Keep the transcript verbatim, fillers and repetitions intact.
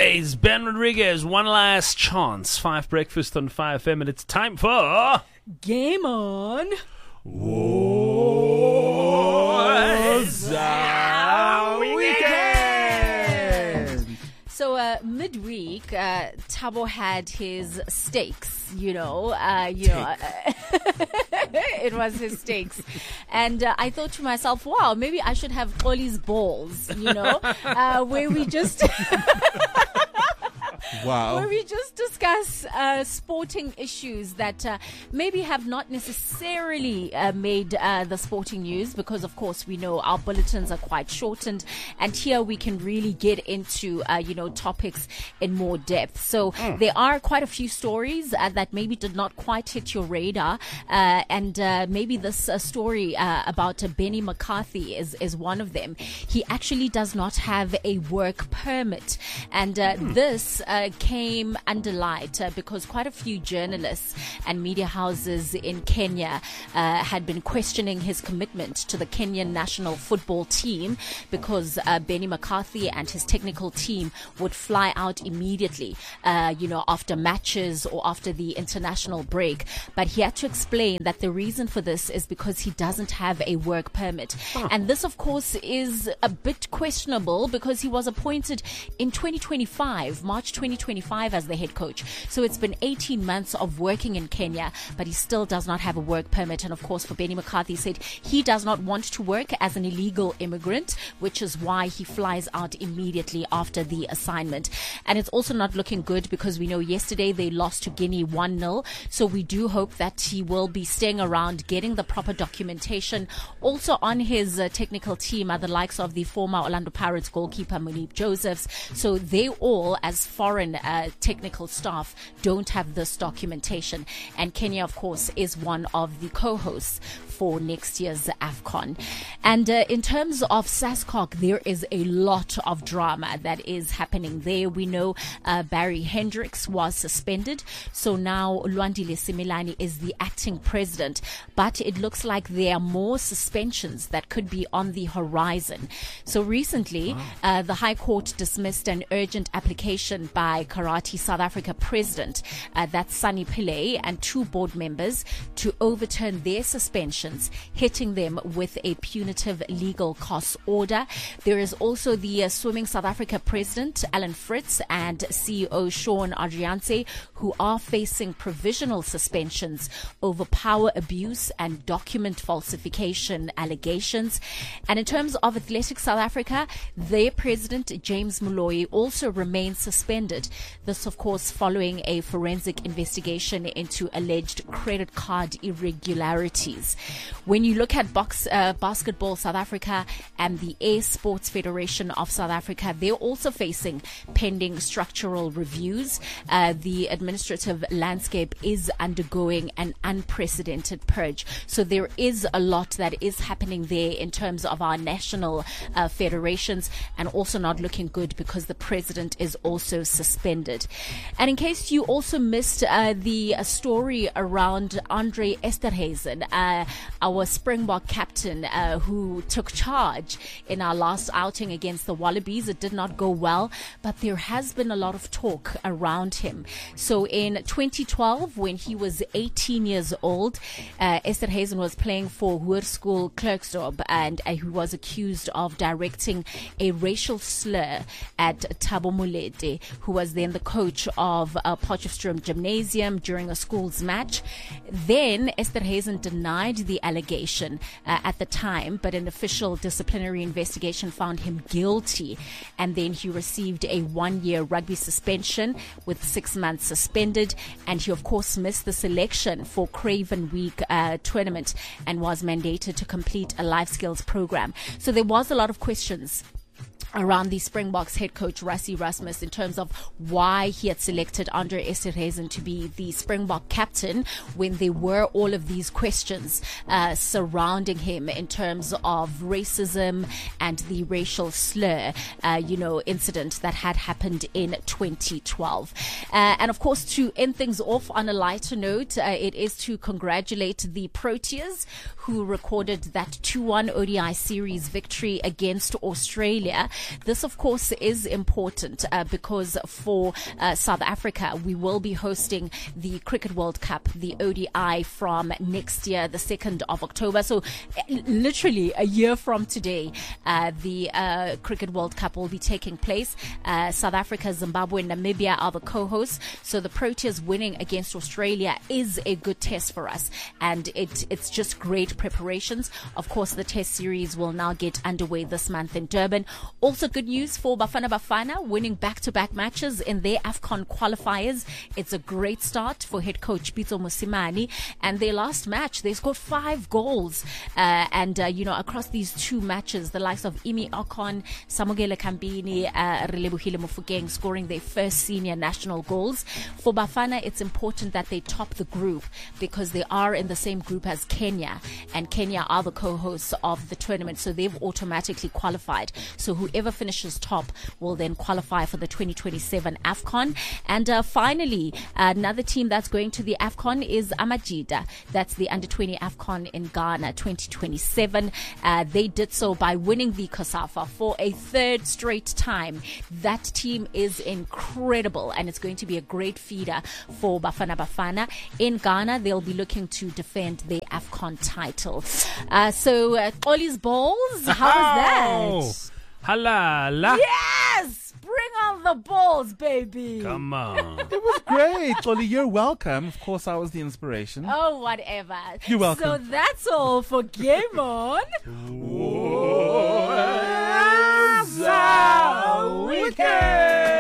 It's Ben Rodriguez, one last chance. Five breakfast on five F M, and it's time for Game On. What's our weekend? So uh, midweek, uh, Thabo had his steaks. You know, uh, you know, uh, it was his steaks, and uh, I thought to myself, wow, maybe I should have Oli's balls. You know, uh, where we just. Wow. Where we just discuss uh, sporting issues that uh, maybe have not necessarily uh, made uh, the sporting news, because of course we know our bulletins are quite shortened, and here we can really get into uh, you know topics in more depth. So mm. there are quite a few stories uh, that maybe did not quite hit your radar, uh, and uh, maybe this uh, story uh, about uh, Benny McCarthy is is one of them. He actually does not have a work permit, and uh, mm. this. Uh, came under light uh, because quite a few journalists and media houses in Kenya uh, had been questioning his commitment to the Kenyan national football team, because uh, Benny McCarthy and his technical team would fly out immediately, uh, you know, after matches or after the international break. But he had to explain that the reason for this is because he doesn't have a work permit. Huh. And this, of course, is a bit questionable because he was appointed in twenty twenty-five, March twenty twenty-five, as the head coach. So it's been eighteen months of working in Kenya, but he still does not have a work permit. And of course, for Benny McCarthy, said he does not want to work as an illegal immigrant, which is why he flies out immediately after the assignment. And it's also not looking good because we know yesterday they lost to Guinea one nil. So we do hope that he will be staying around, getting the proper documentation. Also on his uh, technical team are the likes of the former Orlando Pirates goalkeeper Monique Josephs. So they all, as foreign uh, technical staff, don't have this documentation. And Kenya, of course, is one of the co-hosts for next year's AFCON. And uh, in terms of SASCOC, there is a lot of drama that is happening there. We know uh, Barry Hendricks was suspended. So now Lwandile Similani is the acting president. But it looks like there are more suspensions that could be on the horizon. So recently, wow. uh, the High Court dismissed an urgent application by Karate South Africa president, uh, that's Sunny Pillay, and two board members to overturn their suspensions, hitting them with a punitive legal costs order. There is also the uh, Swimming South Africa president, Alan Fritz, and C E O Sean Adrianse, who are facing provisional suspensions over power abuse and document falsification allegations. And in terms of Athletics South Africa, their president, James Moloi, also remains suspended. This, of course, following a forensic investigation into alleged credit card irregularities. When you look at box, uh, Basketball South Africa and the Air Sports Federation of South Africa, they're also facing pending structural reviews. Uh, the administrative landscape is undergoing an unprecedented purge. So there is a lot that is happening there in terms of our national uh, federations, and also not looking good because the president is also suspended. And in case you also missed uh, the uh, story around Andre Esterhuizen, uh, our Springbok captain uh, who took charge in our last outing against the Wallabies. It did not go well, but there has been a lot of talk around him. So in twenty twelve, when he was eighteen years old, uh, Esterhuizen was playing for Hoërskool Klerksdorp, and uh, he was accused of directing a racial slur at Thabo Molefe, who was then the coach of uh, Potchefstroom Gymnasium, during a school's match. Then Esterhuizen denied the allegation uh, at the time, but an official disciplinary investigation found him guilty, and then he received a one-year rugby suspension with six months suspended, and he of course missed the selection for Craven Week uh, tournament and was mandated to complete a life skills program. So there was a lot of questions around the Springboks head coach Rassie Erasmus in terms of why he had selected Andre Esterhuizen to be the Springbok captain when there were all of these questions uh, surrounding him in terms of racism and the racial slur, uh, you know, incident that had happened in twenty twelve. Uh, and of course, to end things off on a lighter note, uh, it is to congratulate the Proteas, who recorded that two one O D I series victory against Australia. This, of course, is important uh, because for uh, South Africa, we will be hosting the Cricket World Cup, the O D I, from next year, the second of October. So literally a year from today, uh, the uh, Cricket World Cup will be taking place. Uh, South Africa, Zimbabwe, and Namibia are the co-hosts. So the Proteas winning against Australia is a good test for us. And it it's just great preparations. Of course, the test series will now get underway this month in Durban. Also good news for Bafana Bafana, winning back-to-back matches in their AFCON qualifiers. It's a great start for head coach Pitso Mosimane. And their last match, they scored five goals. Uh, and, uh, you know, across these two matches, the likes of Imi Okon, Samugele Kambini, uh, Relebohile Mofokeng scoring their first senior national goals. For Bafana, it's important that they top the group because they are in the same group as Kenya. And Kenya are the co-hosts of the tournament, so they've automatically qualified. So whoever finishes top will then qualify for the twenty twenty-seven AFCON. And uh, finally, another team that's going to the AFCON is Amajida. That's the under twenty AFCON in Ghana twenty twenty-seven. Uh, they did so by winning the COSAFA for a third straight time. That team is incredible, and it's going to be a great feeder for Bafana Bafana. In Ghana, they'll be looking to defend their AFCON title. Uh, so, uh, Oli's balls, how was that? Halala. Yes! Bring on the balls, baby. Come on. It was great, Oli. You're welcome. Of course, I was the inspiration. Oh, whatever. You're welcome. So that's all for Game On. What's our weekend?